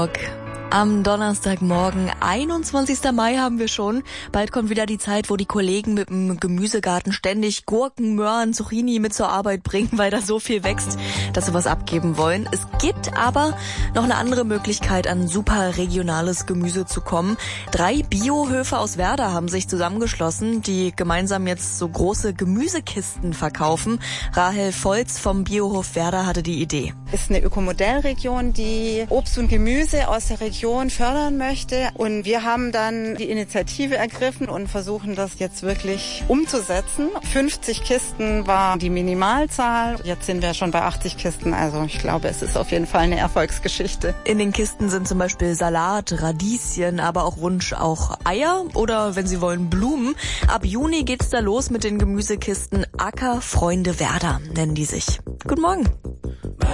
Am Donnerstagmorgen, 21. Mai haben wir schon. Bald kommt wieder die Zeit, wo die Kollegen mit dem Gemüsegarten ständig Gurken, Möhren, Zucchini mit zur Arbeit bringen, weil da so viel wächst, dass sie was abgeben wollen. Es gibt aber noch eine andere Möglichkeit, an super regionales Gemüse zu kommen. 3 Biohöfe aus Werder haben sich zusammengeschlossen, die gemeinsam jetzt so große Gemüsekisten verkaufen. Rahel Volz vom Biohof Werder hatte die Idee. Ist eine Ökomodellregion, die Obst und Gemüse aus der Region fördern möchte. Und wir haben dann die Initiative ergriffen und versuchen das jetzt wirklich umzusetzen. 50 Kisten war die Minimalzahl. Jetzt sind wir schon bei 80 Kisten. Also ich glaube, es ist auf jeden Fall eine Erfolgsgeschichte. In den Kisten sind zum Beispiel Salat, Radieschen, aber auch Wunsch auch Eier oder, wenn Sie wollen, Blumen. Ab Juni geht's da los mit den Gemüsekisten. Ackerfreunde Werder nennen die sich. Guten Morgen.